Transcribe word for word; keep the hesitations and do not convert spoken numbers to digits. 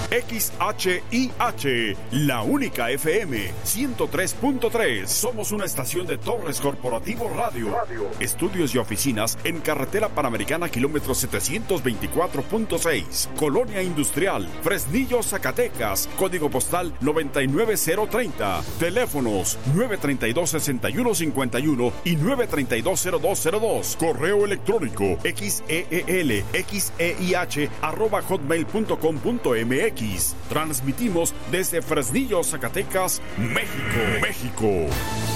X H I H, la única F M, ciento tres punto tres. Somos una estación de Torres Corporativo Radio. Radio. Estudios y oficinas en Carretera Panamericana, kilómetro setecientos veinticuatro punto seis. Colonia Industrial, Fresnillo, Zacatecas. Código postal noventa y nueve cero treinta. Teléfonos nueve treinta y dos, sesenta y uno cincuenta y uno y nueve treinta y dos, cero dos cero dos. Correo electrónico xeel, xeih, arroba hotmail punto com punto mx. Transmitimos desde Fresnillo, Zacatecas, México. México.